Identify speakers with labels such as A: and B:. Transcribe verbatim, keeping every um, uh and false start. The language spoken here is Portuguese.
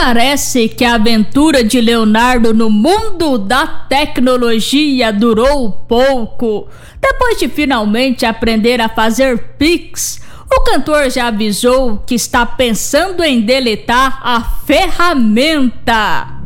A: Parece que a aventura de Leonardo no mundo da tecnologia durou pouco. Depois de finalmente aprender a fazer Pix, o cantor já avisou que está pensando em deletar a ferramenta.